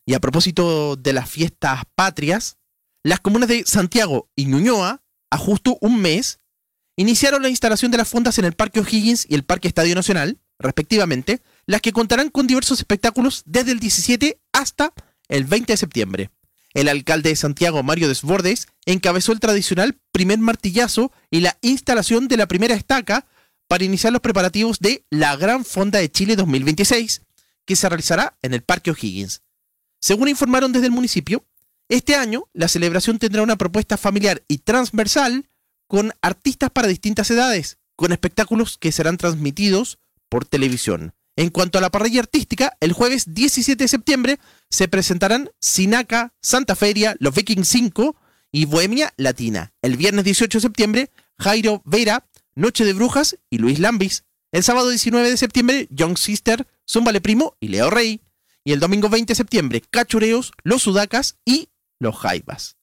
Y a propósito de las fiestas patrias, las comunas de Santiago y Ñuñoa, a justo un mes, iniciaron la instalación de las fondas en el Parque O'Higgins y el Parque Estadio Nacional, respectivamente, las que contarán con diversos espectáculos desde el 17 hasta el 20 de septiembre. El alcalde de Santiago, Mario Desbordes, encabezó el tradicional primer martillazo y la instalación de la primera estaca para iniciar los preparativos de la Gran Fonda de Chile 2026, que se realizará en el Parque O'Higgins. Según informaron desde el municipio, este año la celebración tendrá una propuesta familiar y transversal con artistas para distintas edades, con espectáculos que serán transmitidos por televisión. En cuanto a la parrilla artística, el jueves 17 de septiembre se presentarán Sinaca, Santa Feria, Los Vikings 5 y Bohemia Latina. El viernes 18 de septiembre, Jairo Vera, Noche de Brujas y Luis Lambis. El sábado 19 de septiembre, Young Sister, Zúmbale Primo y Leo Rey. Y el domingo 20 de septiembre, Cachureos, Los Sudacas y Los Jaivas.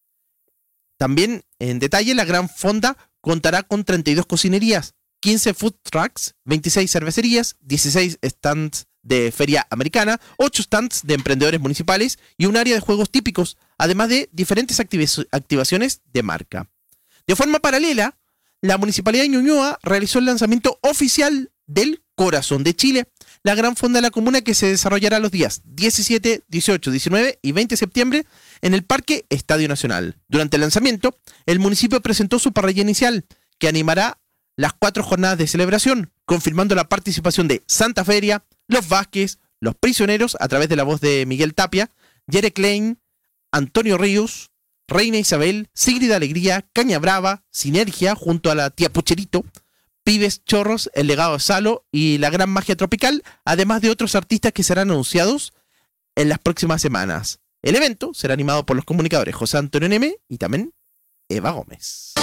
También, en detalle, la Gran Fonda contará con 32 cocinerías, 15 food trucks, 26 cervecerías, 16 stands de feria americana, 8 stands de emprendedores municipales y un área de juegos típicos, además de diferentes activaciones de marca. De forma paralela, la Municipalidad de Ñuñoa realizó el lanzamiento oficial del Corazón de Chile, la gran fonda de la comuna que se desarrollará los días 17, 18, 19 y 20 de septiembre en el Parque Estadio Nacional. Durante el lanzamiento, el municipio presentó su parrilla inicial, que animará las 4 jornadas de celebración, confirmando la participación de Santa Feria, Los Vázquez, Los Prisioneros, a través de la voz de Miguel Tapia, Jere Klein, Antonio Ríos, Reina Isabel, Sigrid Alegría, Caña Brava, Sinergia, junto a la Tía Pucherito, Pibes Chorros, El Legado de Salo y La Gran Magia Tropical, además de otros artistas que serán anunciados en las próximas semanas. El evento será animado por los comunicadores José Antonio Neme y también Eva Gómez.